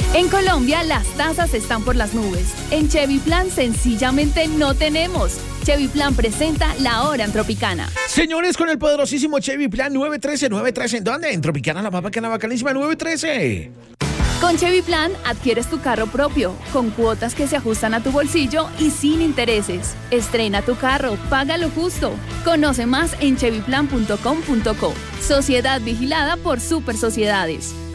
En Colombia, las tasas están por las nubes. En Chevy Plan, sencillamente no tenemos. Chevy Plan presenta La Hora en Tropicana. Señores, con el poderosísimo Chevy Plan 913, ¿en dónde? En Tropicana, la bacana, bacanísima 913. Con Chevy Plan, adquieres tu carro propio, con cuotas que se ajustan a tu bolsillo y sin intereses. Estrena tu carro, paga lo justo. Conoce más en chevyplan.com.co. Sociedad vigilada por Super Sociedades.